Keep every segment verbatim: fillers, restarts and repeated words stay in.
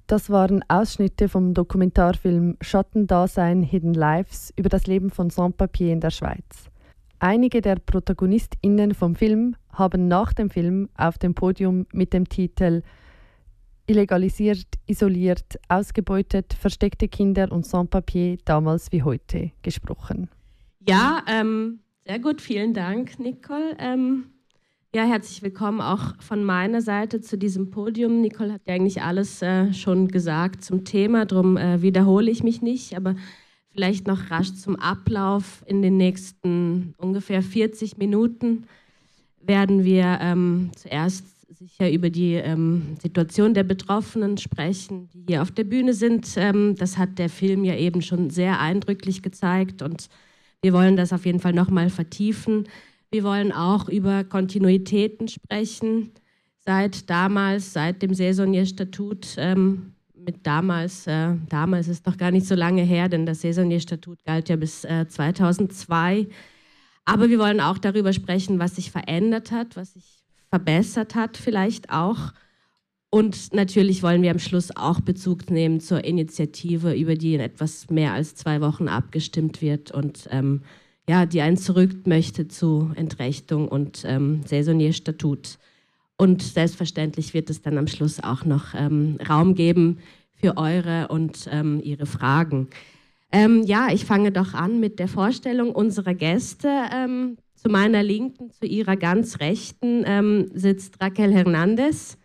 Das waren Ausschnitte vom Dokumentarfilm Schattendasein Hidden Lives über das Leben von Sans-Papier in der Schweiz. Einige der ProtagonistInnen vom Film haben nach dem Film auf dem Podium mit dem Titel Illegalisiert, isoliert, ausgebeutet, versteckte Kinder und Sans-Papier damals wie heute gesprochen. Ja, ähm, sehr gut, vielen Dank, Nicole. Ähm, ja, herzlich willkommen auch von meiner Seite zu diesem Podium. Nicole hat ja eigentlich alles äh, schon gesagt zum Thema, darum äh, wiederhole ich mich nicht, aber vielleicht noch rasch zum Ablauf. In den nächsten ungefähr vierzig Minuten werden wir ähm, zuerst sicher über die ähm, Situation der Betroffenen sprechen, die hier auf der Bühne sind. Ähm, das hat der Film ja eben schon sehr eindrücklich gezeigt und wir wollen das auf jeden Fall nochmal vertiefen. Wir wollen auch über Kontinuitäten sprechen, seit damals, seit dem Saisonnier-Statut. Ähm, mit damals, äh, damals ist noch gar nicht so lange her, denn das Saisonnier-Statut galt ja bis äh, zweitausendzwei. Aber wir wollen auch darüber sprechen, was sich verändert hat, was sich verbessert hat vielleicht auch. Und natürlich wollen wir am Schluss auch Bezug nehmen zur Initiative, über die in etwas mehr als zwei Wochen abgestimmt wird und ähm, ja, die einen zurück möchte zu Entrechtung und ähm, Saisonnier-Statut. Und selbstverständlich wird es dann am Schluss auch noch ähm, Raum geben für eure und ähm, ihre Fragen. Ähm, ja, ich fange doch an mit der Vorstellung unserer Gäste. Ähm, zu meiner Linken, zu ihrer ganz Rechten ähm, sitzt Raquel Hernandez.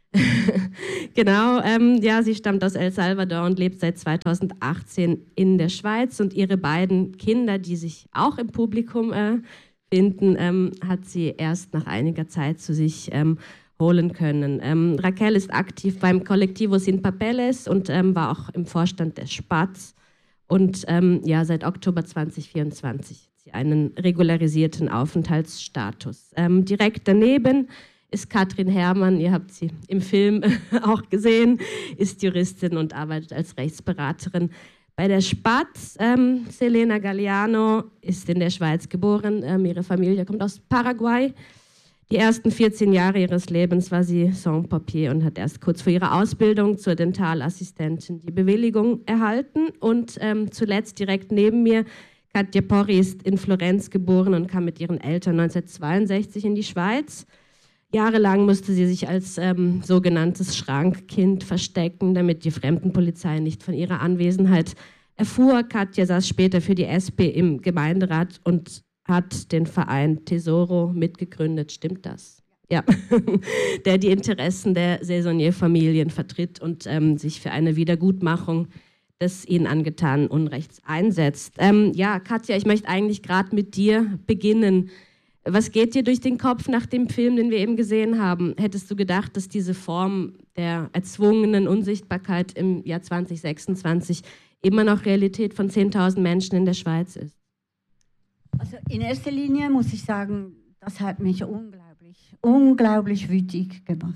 Genau, ähm, ja, sie stammt aus El Salvador und lebt seit zweitausendachtzehn in der Schweiz. Und ihre beiden Kinder, die sich auch im Publikum äh, finden, ähm, hat sie erst nach einiger Zeit zu sich ähm, holen können. Ähm, Raquel ist aktiv beim Colectivo Sin Papeles und ähm, war auch im Vorstand des Spatz. Und ähm, ja, seit Oktober zweitausendvierundzwanzig hat sie einen regularisierten Aufenthaltsstatus. Ähm, direkt daneben ist Katrin Herrmann, ihr habt sie im Film auch gesehen, ist Juristin und arbeitet als Rechtsberaterin bei der Spatz. Ähm, Selena Galliano ist in der Schweiz geboren, ähm, ihre Familie kommt aus Paraguay. Die ersten vierzehn Jahre ihres Lebens war sie Sans-Papier und hat erst kurz vor ihrer Ausbildung zur Dentalassistentin die Bewilligung erhalten. Und ähm, zuletzt direkt neben mir, Katja Porri ist in Florenz geboren und kam mit ihren Eltern neunzehnhundertzweiundsechzig in die Schweiz. Jahrelang musste sie sich als ähm, sogenanntes Schrankkind verstecken, damit die Fremdenpolizei nicht von ihrer Anwesenheit erfuhr. Katja saß später für die S P im Gemeinderat und hat den Verein Tesoro mitgegründet. Stimmt das? Ja, der die Interessen der Saisonnier-Familien vertritt und ähm, sich für eine Wiedergutmachung des ihnen angetanen Unrechts einsetzt. Ähm, ja, Katja, ich möchte eigentlich gerade mit dir beginnen. Was geht dir durch den Kopf nach dem Film, den wir eben gesehen haben? Hättest du gedacht, dass diese Form der erzwungenen Unsichtbarkeit im Jahr zweitausendsechsundzwanzig immer noch Realität von zehntausend Menschen in der Schweiz ist? Also in erster Linie muss ich sagen, das hat mich unglaublich, unglaublich wütig gemacht.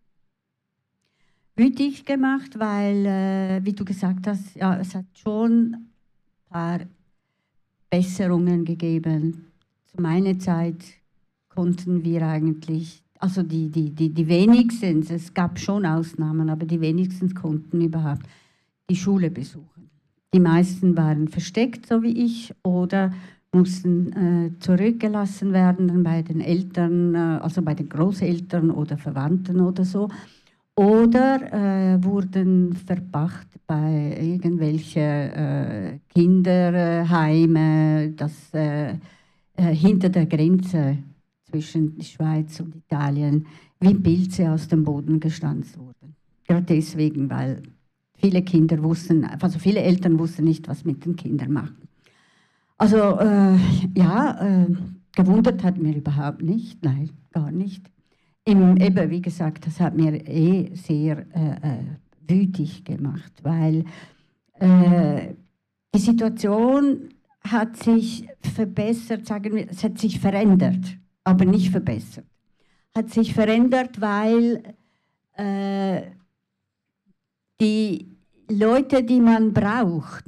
Wütig gemacht, weil, äh, wie du gesagt hast, ja, es hat schon ein paar Besserungen gegeben. Zu meiner Zeit konnten wir eigentlich, also die, die, die, die wenigsten, es gab schon Ausnahmen, aber die wenigsten konnten überhaupt die Schule besuchen. Die meisten waren versteckt, so wie ich, oder mussten äh, zurückgelassen werden bei den Eltern, äh, also bei den Großeltern oder Verwandten oder so. Oder äh, wurden verbracht bei irgendwelchen äh, Kinderheimen, das äh, äh, hinter der Grenze zwischen Schweiz und Italien wie Pilze aus dem Boden gestanzt wurden. Gerade deswegen, weil viele Kinder wussten, also viele Eltern wussten nicht, was mit den Kindern machen. Also äh, ja, äh, gewundert hat mir überhaupt nicht, nein, gar nicht. Im, eben, wie gesagt, das hat mir eh sehr äh, äh, wütig gemacht, weil äh, die Situation hat sich verbessert, sagen wir, es hat sich verändert, aber nicht verbessert. Hat sich verändert, weil äh, die Leute, die man braucht,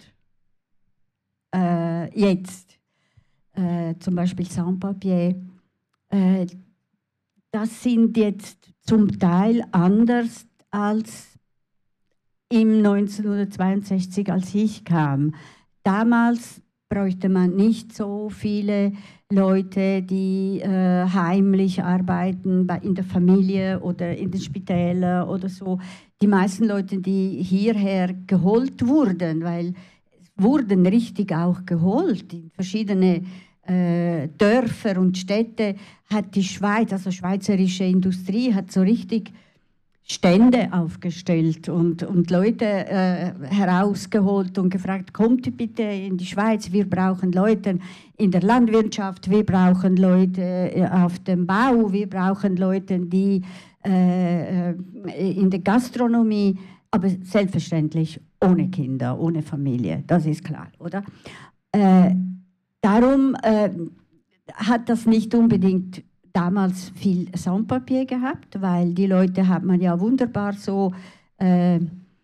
äh, jetzt, äh, zum Beispiel Sans-Papier, äh, das sind jetzt zum Teil anders als im neunzehnhundertzweiundsechzig, als ich kam. Damals bräuchte man nicht so viele Leute, die äh, heimlich arbeiten bei, in der Familie oder in den Spitälern oder so. Die meisten Leute, die hierher geholt wurden, weil es wurden richtig auch geholt in verschiedene äh, Dörfer und Städte, hat die Schweiz, also schweizerische Industrie, hat so richtig Stände aufgestellt und, und Leute äh, herausgeholt und gefragt, kommt bitte in die Schweiz, wir brauchen Leute in der Landwirtschaft, wir brauchen Leute auf dem Bau, wir brauchen Leute, die äh, in der Gastronomie, aber selbstverständlich ohne Kinder, ohne Familie, das ist klar, oder? Äh, darum äh, hat das nicht unbedingt damals viel Sans-Papier gehabt, weil die Leute hat man ja wunderbar so äh,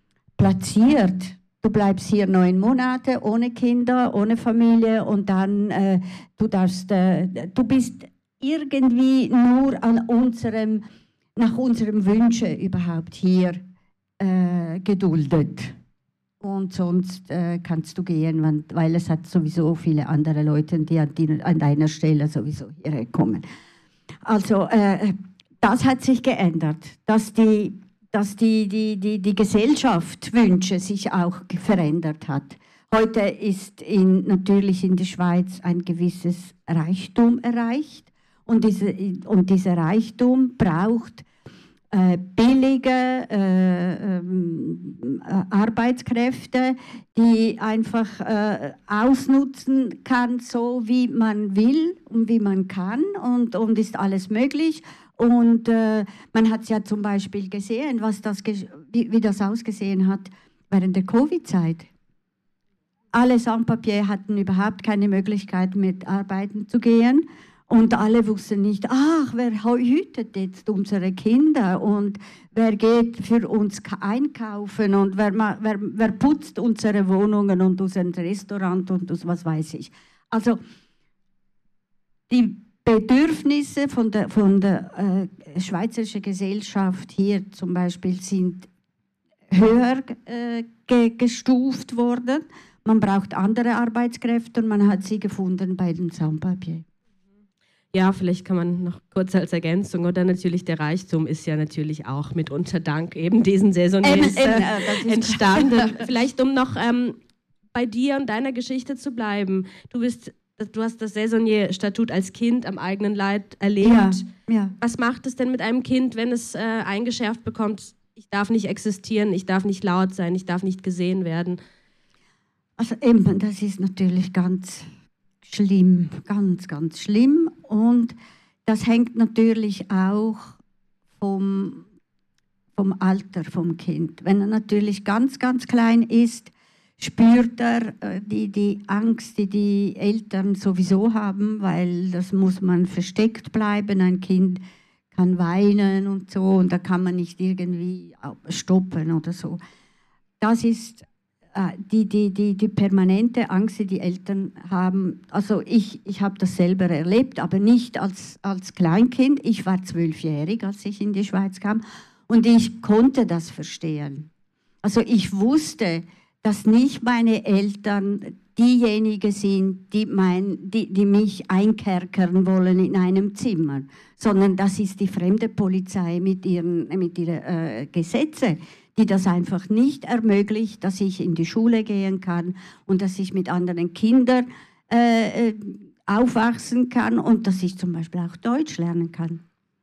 platziert. Du bleibst hier neun Monate ohne Kinder, ohne Familie und dann äh, du darfst, äh, du bist irgendwie nur an unserem, nach unserem Wünsche überhaupt hier äh, geduldet. Und sonst äh, kannst du gehen, weil es hat sowieso viele andere Leute, die an, die, an deiner Stelle sowieso hierher kommen. Also äh, das hat sich geändert, dass die, dass die, die, die, die Gesellschaftswünsche sich auch verändert hat. Heute ist in, natürlich in der Schweiz ein gewisses Reichtum erreicht und, diese, und dieser Reichtum braucht äh, billige äh, äh, Arbeitskräfte, die einfach äh, ausnutzen kann, so wie man will und wie man kann und, und ist alles möglich. Und äh, man hat ja zum Beispiel gesehen, was das, wie, wie das ausgesehen hat während der Covid-Zeit. Alle Sans-Papier hatten überhaupt keine Möglichkeit, mit arbeiten zu gehen. Und alle wussten nicht, ach, wer hütet jetzt unsere Kinder und wer geht für uns einkaufen und wer, wer, wer putzt unsere Wohnungen und unser Restaurant und das, was weiß ich. Also die Bedürfnisse von der, von der äh, schweizerischen Gesellschaft hier zum Beispiel sind höher äh, ge, gestuft worden. Man braucht andere Arbeitskräfte und man hat sie gefunden bei den Sans-Papier. Ja, vielleicht kann man noch kurz als Ergänzung, oder natürlich der Reichtum ist ja natürlich auch mitunter dank eben diesen Saisoniers äh, entstanden. Vielleicht um noch ähm, bei dir und deiner Geschichte zu bleiben. Du bist, du hast das Saisonier-Statut als Kind am eigenen Leib erlebt. Ja, ja. Was macht es denn mit einem Kind, wenn es äh, eingeschärft bekommt, ich darf nicht existieren, ich darf nicht laut sein, ich darf nicht gesehen werden? Also eben, das ist natürlich ganz schlimm, ganz, ganz schlimm. Und das hängt natürlich auch vom, vom Alter vom Kind. Wenn er natürlich ganz, ganz klein ist, spürt er äh, die, die Angst, die die Eltern sowieso haben, weil das muss man versteckt bleiben. Ein Kind kann weinen und so und da kann man nicht irgendwie stoppen oder so. Das ist Die, die, die, die permanente Angst, die die Eltern haben, also ich, ich habe das selber erlebt, aber nicht als, als Kleinkind. Ich war zwölfjährig, als ich in die Schweiz kam und ich konnte das verstehen. Also ich wusste, dass nicht meine Eltern diejenigen sind, die, mein, die, die mich einkerkern wollen in einem Zimmer, sondern das ist die fremde Polizei mit ihren, mit ihren äh, Gesetzen, die das einfach nicht ermöglicht, dass ich in die Schule gehen kann und dass ich mit anderen Kindern äh, aufwachsen kann und dass ich zum Beispiel auch Deutsch lernen kann.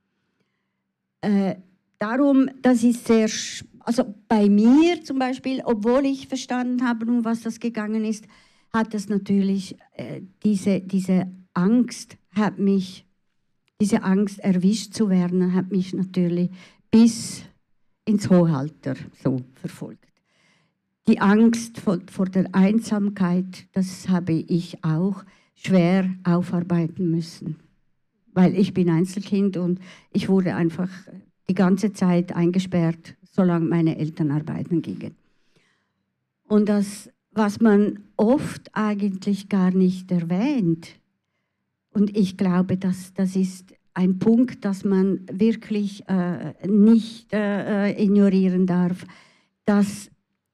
Äh, darum, das ist sehr, also bei mir zum Beispiel, obwohl ich verstanden habe, um was das gegangen ist, hat das natürlich, äh, diese, diese Angst hat mich, diese Angst erwischt zu werden, hat mich natürlich bis ins Hohalter so verfolgt. Die Angst vor, vor der Einsamkeit, das habe ich auch schwer aufarbeiten müssen. Weil ich bin Einzelkind und ich wurde einfach die ganze Zeit eingesperrt, solange meine Eltern arbeiten gingen. Und das, was man oft eigentlich gar nicht erwähnt, und ich glaube, dass das ist ein Punkt, das man wirklich äh, nicht äh, ignorieren darf, dass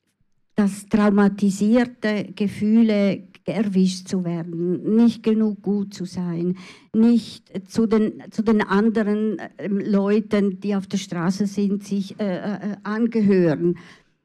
dass traumatisierte Gefühle erwischt zu werden, nicht genug gut zu sein, nicht zu den, zu den anderen äh, Leuten, die auf der Straße sind, sich äh, äh, angehören.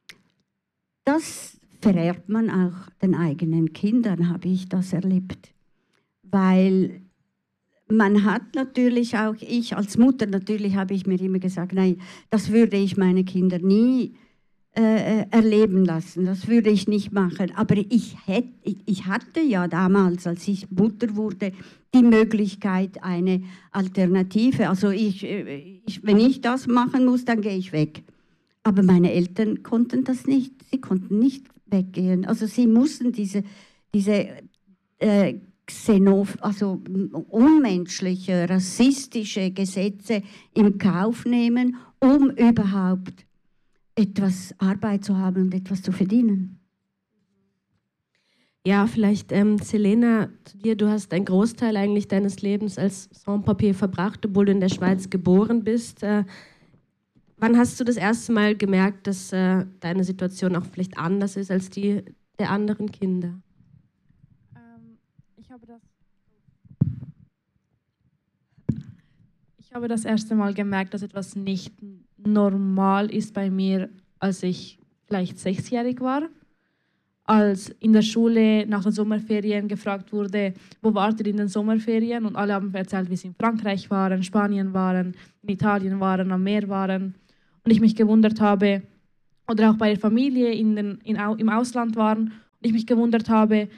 Das vererbt man auch den eigenen Kindern, habe ich das erlebt. Weil man hat natürlich auch, ich als Mutter natürlich habe ich mir immer gesagt, nein, das würde ich meine Kinder nie äh, erleben lassen, das würde ich nicht machen. Aber ich, hätte, ich, ich hatte ja damals, als ich Mutter wurde, die Möglichkeit, eine Alternative. Also ich, ich, wenn ich das machen muss, dann gehe ich weg. Aber meine Eltern konnten das nicht, sie konnten nicht weggehen. Also sie mussten diese, diese äh, xenoph, also unmenschliche, rassistische Gesetze in Kauf nehmen, um überhaupt etwas Arbeit zu haben und etwas zu verdienen. Ja, vielleicht, ähm, Selena, zu dir, du hast einen Großteil eigentlich deines Lebens als Sans-Papier verbracht, obwohl du in der Schweiz geboren bist. Äh, wann hast du das erste Mal gemerkt, dass äh, deine Situation auch vielleicht anders ist als die der anderen Kinder? Ähm, ich habe das Ich habe das erste Mal gemerkt, dass etwas nicht normal ist bei mir, als ich vielleicht sechsjährig war. Als in der Schule nach den Sommerferien gefragt wurde, wo wart ihr in den Sommerferien? Und alle haben erzählt, wie sie in Frankreich waren, Spanien waren, in Italien waren, am Meer waren. Und ich mich gewundert habe, oder auch bei der Familie in den, in, im Ausland waren, und ich mich gewundert habe,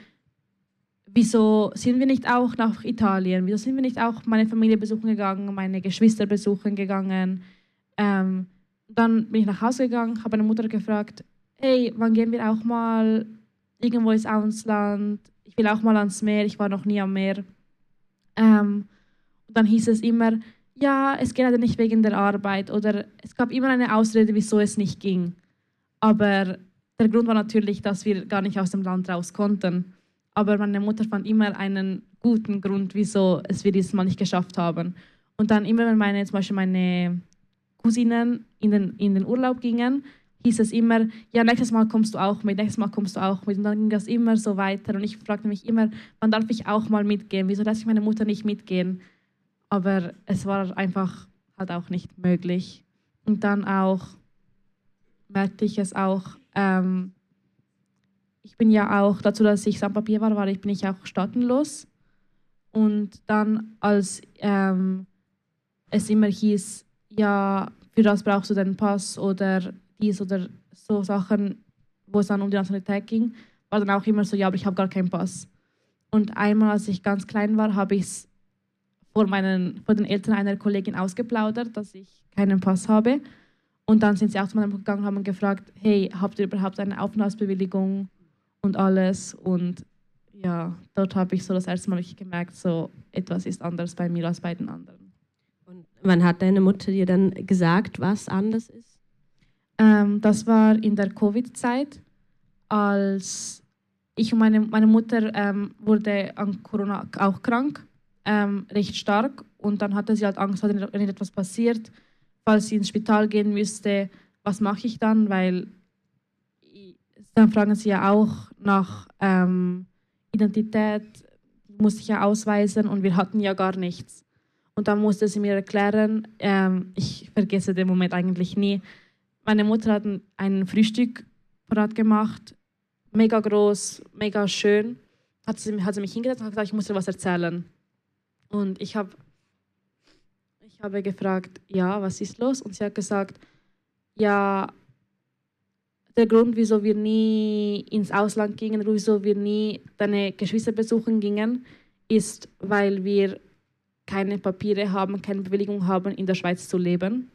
wieso sind wir nicht auch nach Italien? Wieso sind wir nicht auch meine Familie besuchen gegangen, meine Geschwister besuchen gegangen? Ähm, dann bin ich nach Hause gegangen, habe meine Mutter gefragt, hey, wann gehen wir auch mal irgendwo ins Ausland? Ich will auch mal ans Meer, ich war noch nie am Meer. Ähm, und dann hieß es immer, ja, es geht leider nicht wegen der Arbeit. Oder es gab immer eine Ausrede, wieso es nicht ging. Aber der Grund war natürlich, dass wir gar nicht aus dem Land raus konnten. Aber meine Mutter fand immer einen guten Grund, wieso es wir dieses Mal nicht geschafft haben. Und dann immer, wenn meine, zum Beispiel meine Cousinen in den, in den Urlaub gingen, hieß es immer, ja, nächstes Mal kommst du auch mit, nächstes Mal kommst du auch mit. Und dann ging das immer so weiter. Und ich fragte mich immer, wann darf ich auch mal mitgehen? Wieso lässt sich meine Mutter nicht mitgehen? Aber es war einfach halt auch nicht möglich. Und dann auch merkte ich es auch, ähm, ich bin ja auch, dazu, dass ich Sans-Papier war, war ich, bin ich auch staatenlos. Und dann, als ähm, es immer hieß, ja, für das brauchst du den Pass oder dies oder so Sachen, wo es dann um die Nationalität ging, war dann auch immer so, ja, aber ich habe gar keinen Pass. Und einmal, als ich ganz klein war, habe ich es vor, meinen, vor den Eltern einer Kollegin ausgeplaudert, dass ich keinen Pass habe. Und dann sind sie auch zu meinem gegangen und haben gefragt, hey, habt ihr überhaupt eine Aufenthaltsbewilligung und alles? Und ja, dort habe ich so das erste Mal gemerkt, so etwas ist anders bei mir als bei den anderen. Und wann hat deine Mutter dir dann gesagt, was anders ist? Ähm, das war in der Covid-Zeit, als ich und meine, meine Mutter ähm, wurde an Corona auch krank, ähm, recht stark. Und dann hatte sie halt Angst, wenn etwas passiert, falls sie ins Spital gehen müsste, was mache ich dann? Weil dann fragen sie ja auch nach ähm, Identität, musste ich ja ausweisen und wir hatten ja gar nichts. Und dann musste sie mir erklären, ähm, ich vergesse den Moment eigentlich nie, meine Mutter hat ein Frühstück parat gemacht, mega groß, mega schön, hat sie, hat sie mich hingesetzt und hat gesagt, ich muss dir was erzählen. Und ich, hab, ich habe gefragt, ja, was ist los? Und sie hat gesagt, ja, der Grund, wieso wir nie ins Ausland gingen, wieso wir nie deine Geschwister besuchen gingen, ist, weil wir keine Papiere haben, keine Bewilligung haben, in der Schweiz zu leben.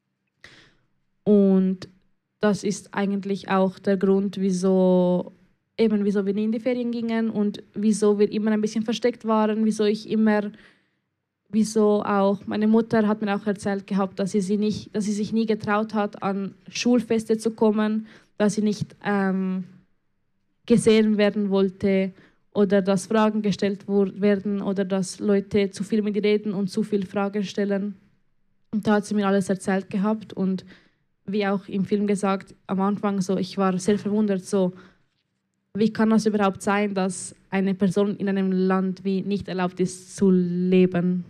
Und das ist eigentlich auch der Grund, wieso, eben, wieso wir nie in die Ferien gingen und wieso wir immer ein bisschen versteckt waren, wieso ich immer, wieso auch, meine Mutter hat mir auch erzählt gehabt, dass sie, sie, nicht, dass sie sich nie getraut hat, an Schulfeste zu kommen, dass sie nicht ähm, gesehen werden wollte oder dass Fragen gestellt werden oder dass Leute zu viel mit ihr reden und zu viel Fragen stellen. Und da hat sie mir alles erzählt gehabt und wie auch im Film gesagt, am Anfang so, ich war sehr verwundert, so, wie kann das überhaupt sein, dass eine Person in einem Land wie nicht erlaubt ist zu leben?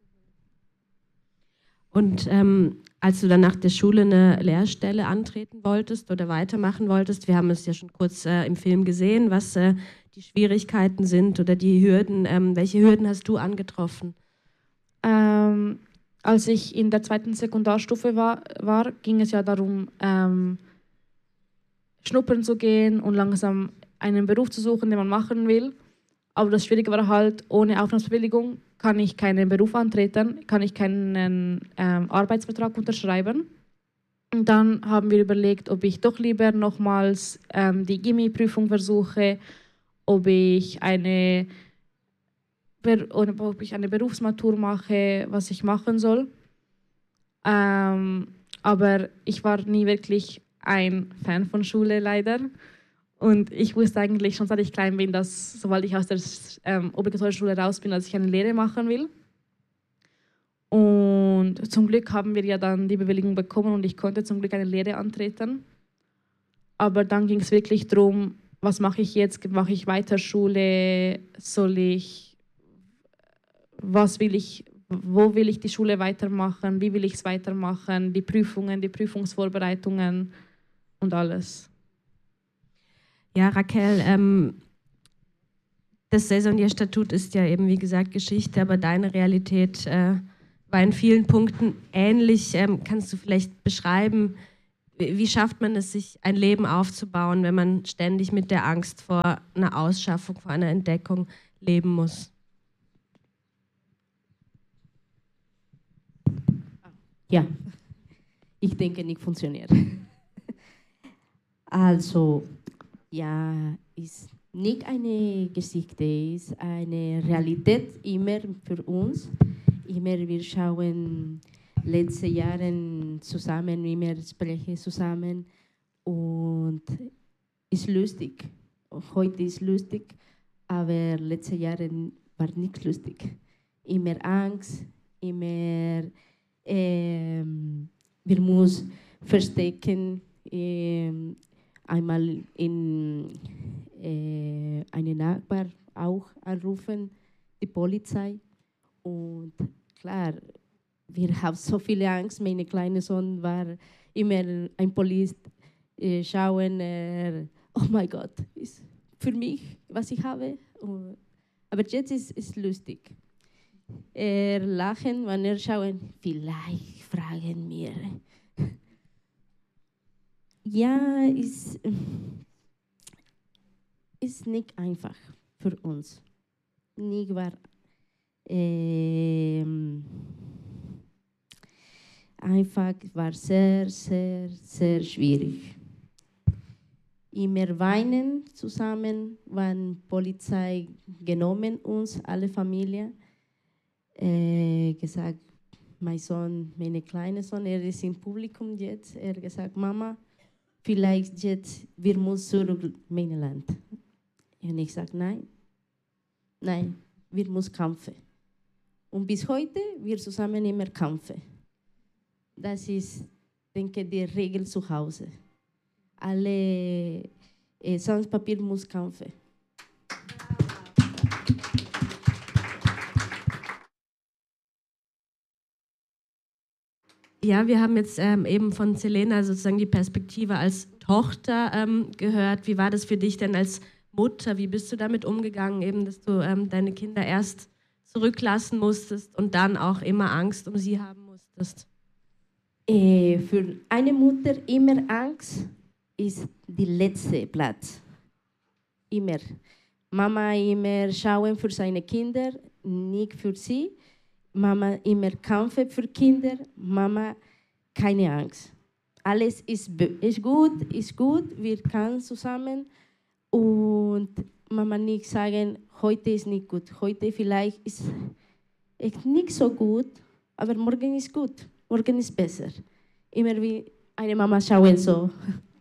Und ähm, als du dann nach der Schule eine Lehrstelle antreten wolltest oder weitermachen wolltest, wir haben es ja schon kurz äh, im Film gesehen, was äh, die Schwierigkeiten sind oder die Hürden. Ähm, welche Hürden hast du angetroffen? Ähm, als ich in der zweiten Sekundarstufe war, war ging es ja darum, ähm, schnuppern zu gehen und langsam einen Beruf zu suchen, den man machen will. Aber das Schwierige war halt, ohne Aufenthaltsbewilligung kann ich keinen Beruf antreten, kann ich keinen ähm, Arbeitsvertrag unterschreiben. Und dann haben wir überlegt, ob ich doch lieber nochmals ähm, die Gymi-Prüfung versuche, ob ich eine, Ber- oder ob ich eine Berufsmatur mache, was ich machen soll. Ähm, aber ich war nie wirklich ein Fan von Schule, leider. Und ich wusste eigentlich schon, seit ich klein bin, dass sobald ich aus der ähm, obligatorischen Schule raus bin, dass ich eine Lehre machen will. Und zum Glück haben wir ja dann die Bewilligung bekommen und ich konnte zum Glück eine Lehre antreten. Aber dann ging es wirklich darum, was mache ich jetzt? Mache ich weiter Schule? Soll ich, was will ich, wo will ich die Schule weitermachen? Wie will ich es weitermachen? Die Prüfungen, die Prüfungsvorbereitungen und alles. Ja, Raquel, ähm, das Saisonnier-Statut ist ja eben, wie gesagt, Geschichte, aber deine Realität äh, war in vielen Punkten ähnlich. Ähm, kannst du vielleicht beschreiben, wie, wie schafft man es, sich ein Leben aufzubauen, wenn man ständig mit der Angst vor einer Ausschaffung, vor einer Entdeckung leben muss? Ja, ich denke nicht funktioniert. Also, ja, ist nicht eine Geschichte, ist eine Realität immer für uns. Immer wir schauen letzte Jahre zusammen, immer sprechen zusammen und ist lustig. Heute ist lustig, aber letzte Jahre war nicht lustig. Immer Angst, immer ähm, wir müssen verstecken. Ähm, einmal in äh, einen Nachbar auch anrufen, die Polizei. Und klar, wir haben so viel Angst. Mein kleiner Sohn war immer ein Polizist äh, schauen, äh, oh mein Gott, ist für mich, was ich habe. Und, aber jetzt ist es lustig. Er lachen, wenn er schauen, vielleicht fragen wir. Ja, ist, ist nicht einfach für uns. Nicht war ähm, einfach, war sehr, sehr, sehr schwierig. Immer weinen zusammen, wenn Polizei genommen uns, alle Familie, äh, gesagt, mein Sohn, mein kleiner Sohn, er ist im Publikum jetzt, er hat gesagt, Mama, vielleicht jetzt, wir müssen zurück in mein Land. Und ich sage, nein, nein, wir müssen kämpfen. Und bis heute, wir zusammen immer kämpfen. Das ist, denke ich, die Regel zu Hause. Alle äh, Sanspapier muss kämpfen. Ja, wir haben jetzt ähm, eben von Selena sozusagen die Perspektive als Tochter ähm, gehört. Wie war das für dich denn als Mutter? Wie bist du damit umgegangen, eben, dass du ähm, deine Kinder erst zurücklassen musstest und dann auch immer Angst um sie haben musstest? Äh, für eine Mutter immer Angst ist der letzte Platz. Immer. Mama immer schauen für seine Kinder, nicht für sie. Mama immer kämpfen für Kinder. Mama keine Angst. Alles ist, ist gut, ist gut. Wir können zusammen. Und Mama nicht sagen, heute ist nicht gut. Heute vielleicht ist es nicht so gut, aber morgen ist gut. Morgen ist besser. Immer wie eine Mama schauen so.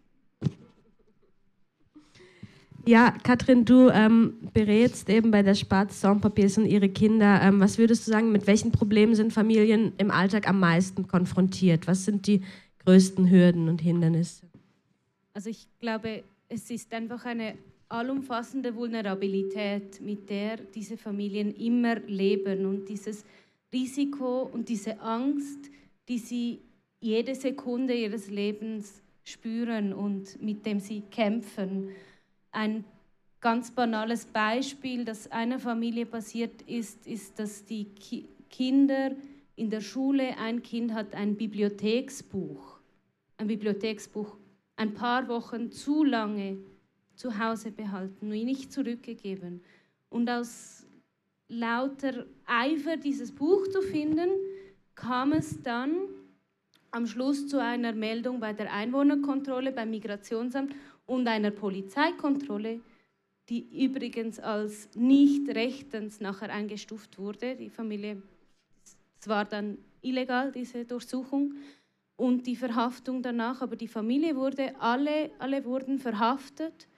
Ja, Katrin, du ähm, berätst eben bei der Sparte Sans-Papiers und ihre Kinder. Ähm, was würdest du sagen, mit welchen Problemen sind Familien im Alltag am meisten konfrontiert? Was sind die größten Hürden und Hindernisse? Also ich glaube, es ist einfach eine allumfassende Vulnerabilität, mit der diese Familien immer leben und dieses Risiko und diese Angst, die sie jede Sekunde ihres Lebens spüren und mit dem sie kämpfen. Ein ganz banales Beispiel, das einer Familie passiert ist, ist, dass die Ki- Kinder in der Schule, ein Kind hat ein Bibliotheksbuch, ein Bibliotheksbuch ein paar Wochen zu lange zu Hause behalten und nicht zurückgegeben. Und aus lauter Eifer, dieses Buch zu finden, kam es dann am Schluss zu einer Meldung bei der Einwohnerkontrolle, beim Migrationsamt und einer Polizeikontrolle, die übrigens als nicht rechtens nachher eingestuft wurde. Die Familie, es war dann illegal, diese Durchsuchung und die Verhaftung danach, aber die Familie wurde, alle, alle wurden verhaftet.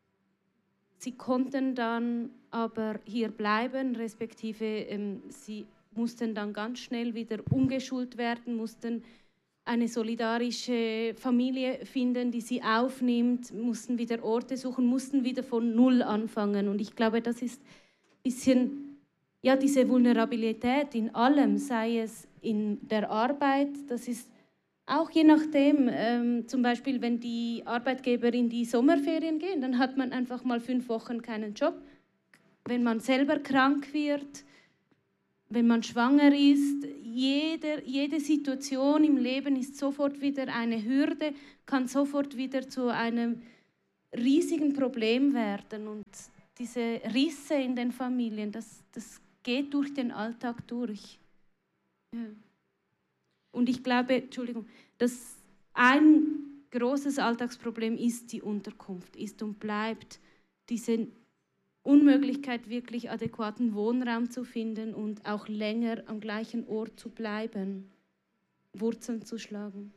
Sie konnten dann aber hier bleiben, respektive ähm, sie mussten dann ganz schnell wieder umgeschult werden, mussten eine solidarische Familie finden, die sie aufnimmt, mussten wieder Orte suchen, mussten wieder von Null anfangen. Und ich glaube, das ist ein bisschen, ja, diese Vulnerabilität in allem, sei es in der Arbeit, das ist auch je nachdem, ähm, zum Beispiel, wenn die Arbeitgeber in die Sommerferien gehen, dann hat man einfach mal fünf Wochen keinen Job. Wenn man selber krank wird, wenn man schwanger ist, jede, jede Situation im Leben ist sofort wieder eine Hürde, kann sofort wieder zu einem riesigen Problem werden. Und diese Risse in den Familien, das, das geht durch den Alltag durch. Ja. Und ich glaube, Entschuldigung, dass ein großes Alltagsproblem ist die Unterkunft, ist und bleibt diese Unmöglichkeit, wirklich adäquaten Wohnraum zu finden und auch länger am gleichen Ort zu bleiben, Wurzeln zu schlagen.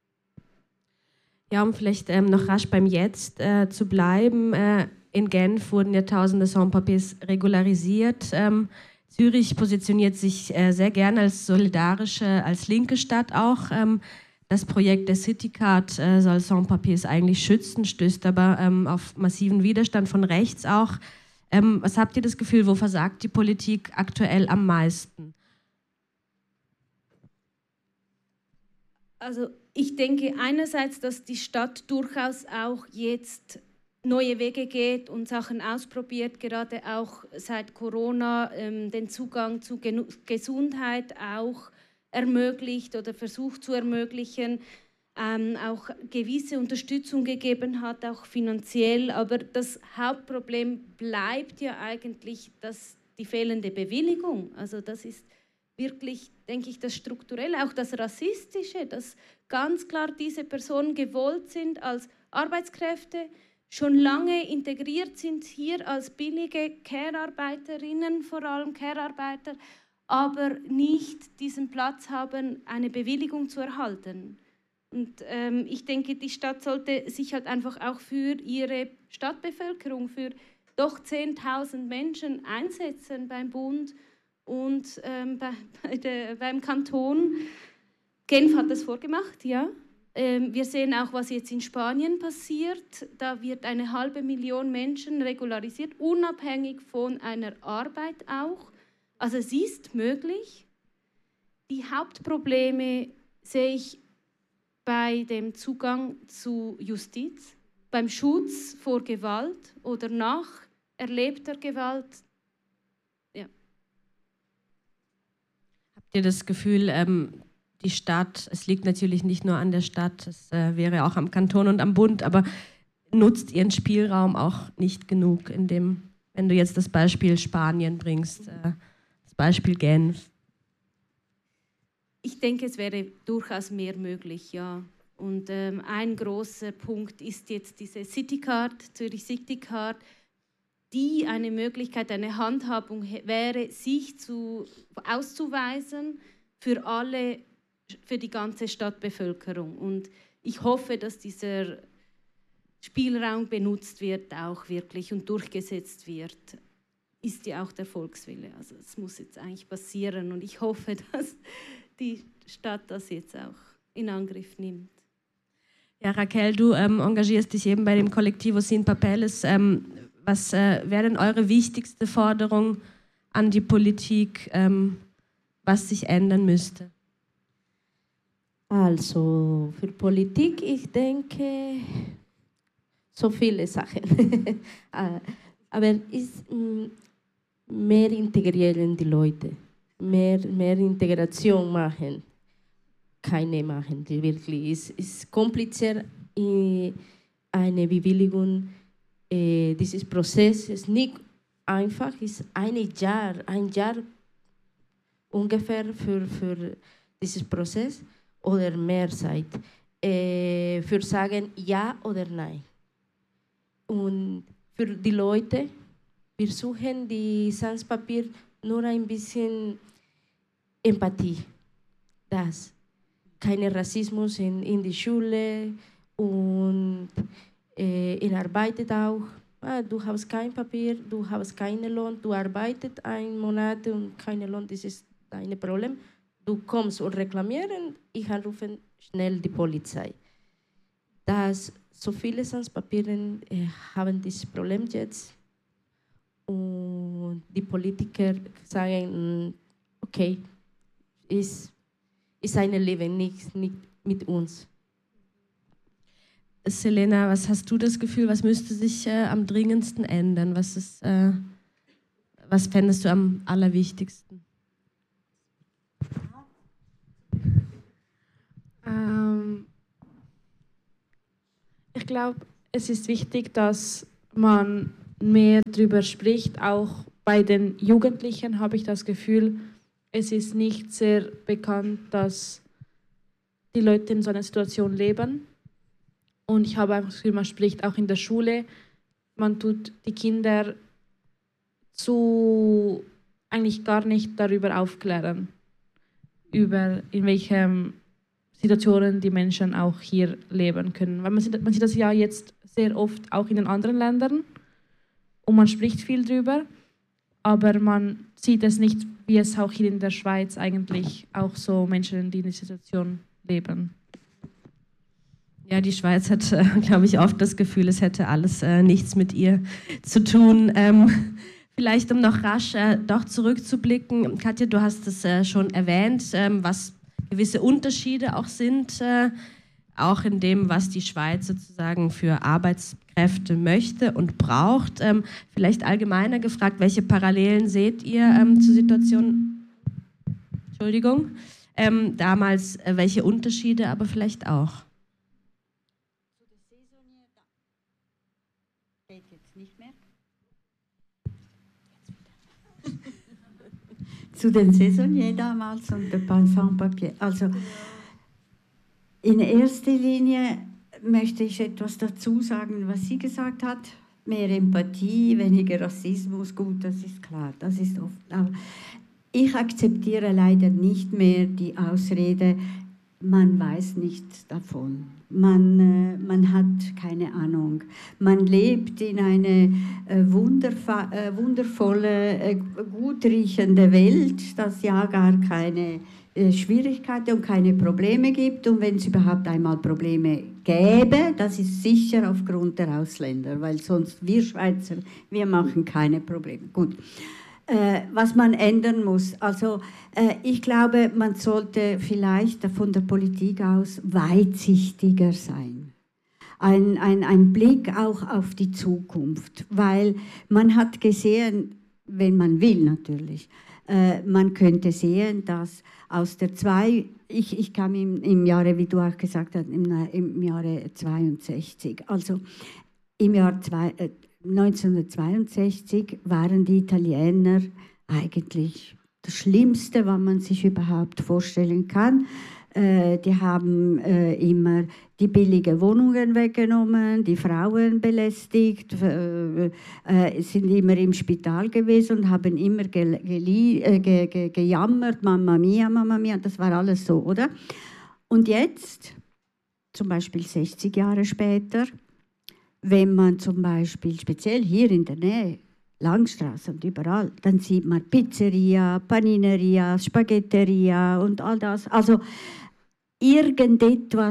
Ja, um vielleicht ähm, noch rasch beim Jetzt äh, zu bleiben. Äh, in Genf wurden ja tausende Sans-Papiers regularisiert. Ähm, Zürich positioniert sich äh, sehr gern als solidarische, als linke Stadt auch. Ähm, das Projekt der Citycard äh, soll Sans-Papiers eigentlich schützen, stößt aber ähm, auf massiven Widerstand von rechts auch. Ähm, was habt ihr das Gefühl, wo versagt die Politik aktuell am meisten? Also ich denke einerseits, dass die Stadt durchaus auch jetzt neue Wege geht und Sachen ausprobiert, gerade auch seit Corona ähm, den Zugang zu Genu- Gesundheit auch ermöglicht oder versucht zu ermöglichen, ähm, auch gewisse Unterstützung gegeben hat, auch finanziell. Aber das Hauptproblem bleibt ja eigentlich das, die fehlende Bewilligung. Also das ist wirklich, denke ich, das Strukturelle, auch das Rassistische, dass ganz klar diese Personen gewollt sind als Arbeitskräfte, schon lange integriert sind hier als billige Care-Arbeiterinnen, vor allem Care-Arbeiter, aber nicht diesen Platz haben, eine Bewilligung zu erhalten. Und ähm, ich denke, die Stadt sollte sich halt einfach auch für ihre Stadtbevölkerung, für doch zehntausend Menschen einsetzen beim Bund und ähm, bei, bei der, beim Kanton. Genf hat das vorgemacht, ja. Ähm, wir sehen auch, was jetzt in Spanien passiert. Da wird eine halbe Million Menschen regularisiert, unabhängig von einer Arbeit auch. Also es ist möglich. Die Hauptprobleme sehe ich bei dem Zugang zu Justiz, beim Schutz vor Gewalt oder nach erlebter Gewalt. Ja. Habt ihr das Gefühl, ähm, die Stadt, es liegt natürlich nicht nur an der Stadt, es äh, wäre auch am Kanton und am Bund, aber nutzt ihren Spielraum auch nicht genug, in dem, wenn du jetzt das Beispiel Spanien bringst, äh, das Beispiel Genf? Ich denke, es wäre durchaus mehr möglich, ja. Und ähm, ein großer Punkt ist jetzt diese Citycard, Zürich Citycard, die eine Möglichkeit, eine Handhabung wäre, sich zu, auszuweisen für alle, für die ganze Stadtbevölkerung. Und ich hoffe, dass dieser Spielraum benutzt wird, auch wirklich und durchgesetzt wird. Ist ja auch der Volkswille. Also es muss jetzt eigentlich passieren und ich hoffe, dass die Stadt das jetzt auch in Angriff nimmt. Ja, Raquel, du ähm, engagierst dich eben bei dem Colectivo Sin Papeles. Ähm, was äh, wäre denn eure wichtigste Forderung an die Politik, ähm, was sich ändern müsste? Also für Politik, ich denke, so viele Sachen. Aber ist mehr integrieren die Leute, mehr, mehr Integration machen. Keine machen, die wirklich. Es ist kompliziert, eine Bewilligung, äh, dieses Prozess ist nicht einfach, es ist ein Jahr, ein Jahr ungefähr für, für dieses Prozess oder mehr Zeit, äh, für sagen ja oder nein. Und für die Leute, wir suchen die Sans-Papier nur ein bisschen Empathie, das. Kein Rassismus in, in die Schule und äh, in Arbeit auch. Ah, du hast kein Papier, du hast keinen Lohn, du arbeitest einen Monat und keinen Lohn, das ist dein Problem. Du kommst und reklamieren, ich anrufe schnell die Polizei. Das, so viele Sans-Papieren äh, haben dieses Problem jetzt und die Politiker sagen, okay, ist ist ein Leben, nicht, nicht mit uns. Selena, was hast du das Gefühl, was müsste sich äh, am dringendsten ändern? Was, ist, äh, was fändest du am allerwichtigsten? Ähm, ich glaube, es ist wichtig, dass man mehr darüber spricht. Auch bei den Jugendlichen habe ich das Gefühl, es ist nicht sehr bekannt, dass die Leute in so einer Situation leben. Und ich habe einfach das Gefühl, man spricht auch in der Schule, man tut die Kinder zu eigentlich gar nicht darüber aufklären, über in welchen Situationen die Menschen auch hier leben können. Weil man sieht, man sieht das ja jetzt sehr oft auch in den anderen Ländern und man spricht viel drüber, aber man sieht es nicht, wie es auch hier in der Schweiz eigentlich auch so Menschen, die in dieser Situation leben. Ja, die Schweiz hat, äh, glaube ich, oft das Gefühl, es hätte alles äh, nichts mit ihr zu tun. Ähm, vielleicht, um noch rasch äh, doch zurückzublicken, Katja, du hast es äh, schon erwähnt, ähm, was gewisse Unterschiede auch sind, äh, auch in dem, was die Schweiz sozusagen für Arbeitskräfte möchte und braucht. Ähm, vielleicht allgemeiner gefragt, welche Parallelen seht ihr ähm, zur Situation, Entschuldigung, ähm, damals, äh, welche Unterschiede, aber vielleicht auch? Zu den Saisonniers damals und der Sans-Papier. Also in erster Linie möchte ich etwas dazu sagen, was sie gesagt hat. Mehr Empathie, weniger Rassismus, gut, das ist klar, das ist oft. Aber ich akzeptiere leider nicht mehr die Ausrede, man weiß nichts davon. Man, äh, man hat keine Ahnung. Man lebt in eine äh, wunderfa- äh, wundervolle, äh, gut riechende Welt, das ja gar keine äh, Schwierigkeiten und keine Probleme gibt. Und wenn es überhaupt einmal Probleme gäbe, das ist sicher aufgrund der Ausländer, weil sonst wir Schweizer, wir machen keine Probleme. Gut. Äh, was man ändern muss. Also äh, ich glaube, man sollte vielleicht von der Politik aus weitsichtiger sein. Ein, ein, ein Blick auch auf die Zukunft, weil man hat gesehen, wenn man will natürlich, äh, man könnte sehen, dass aus der zwei, ich, ich kam im, im Jahre, wie du auch gesagt hast, im, im Jahre zweiundsechzig, also im Jahr zwei, äh, neunzehnhundertzweiundsechzig waren die Italiener eigentlich das Schlimmste, was man sich überhaupt vorstellen kann. Äh, die haben äh, immer die billigen Wohnungen weggenommen, die Frauen belästigt, äh, äh, sind immer im Spital gewesen und haben immer ge ge äh, ge ge gejammert, Mamma mia, Mamma mia, das war alles so, oder? Und jetzt, zum Beispiel sechzig Jahre später, wenn man zum Beispiel, speziell hier in der Nähe, Langstraße und überall, dann sieht man Pizzeria, Panineria, Spaghetteria und all das. Also irgendetwas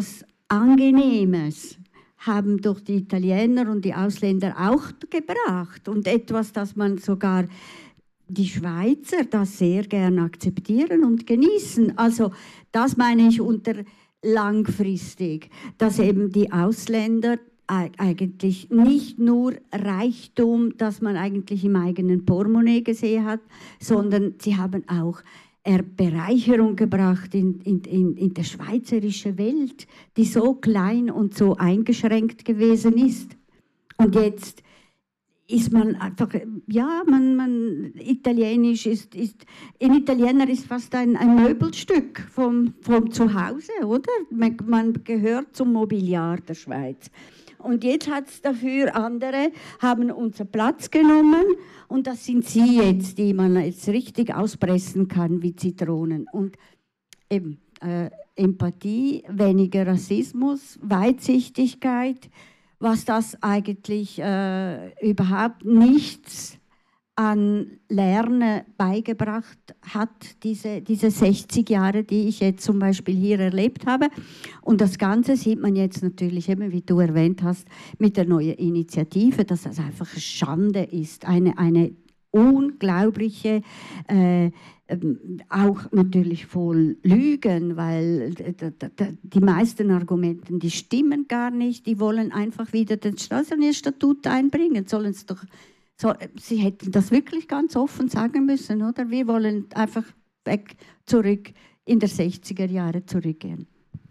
Angenehmes haben durch die Italiener und die Ausländer auch gebracht und etwas, das man sogar die Schweizer das sehr gern akzeptieren und genießen. Also das meine ich unter langfristig, dass eben die Ausländer eigentlich nicht nur Reichtum, das man eigentlich im eigenen Portemonnaie gesehen hat, sondern sie haben auch Bereicherung gebracht in, in, in, in der schweizerischen Welt, die so klein und so eingeschränkt gewesen ist. Und jetzt ist man einfach, ja, man, man Italienisch ist, ist, ein Italiener ist fast ein, ein Möbelstück vom, vom Zuhause, oder? Man, man gehört zum Mobiliar der Schweiz. Und jetzt hat es dafür andere, haben unseren Platz genommen und das sind sie jetzt, die man jetzt richtig auspressen kann wie Zitronen. Und eben äh, Empathie, weniger Rassismus, Weitsichtigkeit, was das eigentlich äh, überhaupt nichts an Lernen beigebracht hat, diese, diese sechzig Jahre, die ich jetzt zum Beispiel hier erlebt habe. Und das Ganze sieht man jetzt natürlich, eben wie du erwähnt hast, mit der neuen Initiative, dass das einfach eine Schande ist, eine, eine unglaubliche, äh, auch natürlich voll Lügen, weil die meisten Argumente, die stimmen gar nicht, die wollen einfach wieder den Staatsstatut einbringen, sollen es doch. So, sie hätten das wirklich ganz offen sagen müssen, oder? Wir wollen einfach weg, zurück in der sechziger Jahre zurückgehen.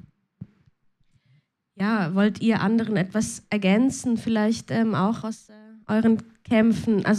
Ja, wollt ihr anderen etwas ergänzen, vielleicht ähm, auch aus äh, euren Kämpfen? Also